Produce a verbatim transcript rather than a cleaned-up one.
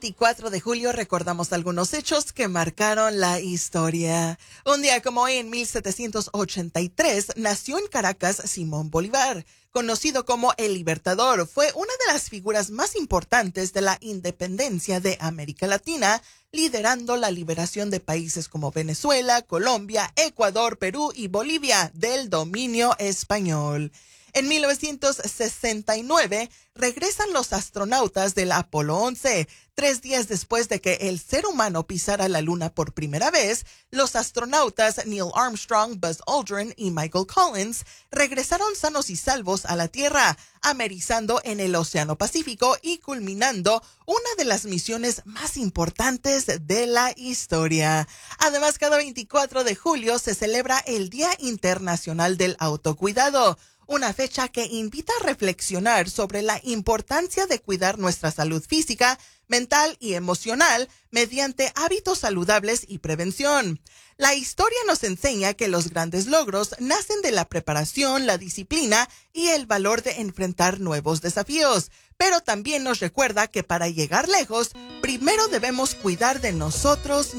veinticuatro de julio recordamos algunos hechos que marcaron la historia. Un día como hoy, en mil setecientos ochenta y tres, nació en Caracas Simón Bolívar. Conocido como el Libertador, fue una de las figuras más importantes de la independencia de América Latina, liderando la liberación de países como Venezuela, Colombia, Ecuador, Perú y Bolivia del dominio español. En mil novecientos sesenta y nueve regresan los astronautas del Apolo once. Tres días después de que el ser humano pisara la luna por primera vez, los astronautas Neil Armstrong, Buzz Aldrin y Michael Collins regresaron sanos y salvos a la Tierra, amerizando en el Océano Pacífico y culminando una de las misiones más importantes de la historia. Además, cada veinticuatro de julio se celebra el Día Internacional del Autocuidado, una fecha que invita a reflexionar sobre la importancia de cuidar nuestra salud física, mental y emocional mediante hábitos saludables y prevención. La historia nos enseña que los grandes logros nacen de la preparación, la disciplina y el valor de enfrentar nuevos desafíos, pero también nos recuerda que para llegar lejos, primero debemos cuidar de nosotros